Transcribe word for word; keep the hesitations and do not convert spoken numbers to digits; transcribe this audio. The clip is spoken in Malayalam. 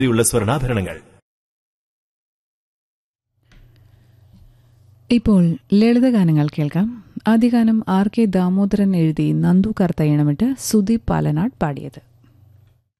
യുള്ള സ്വർണ്ണാഭരണങ്ങൾ. ഇപ്പോൾ ലളിതഗാനങ്ങൾ കേൾക്കാം. ആദ്യ ഗാനം ആർ കെ ദാമോദരൻ എഴുതി നന്ദു കർത്തയണമിട്ട് സുദീപ് പാലനാട് പാടിയത്.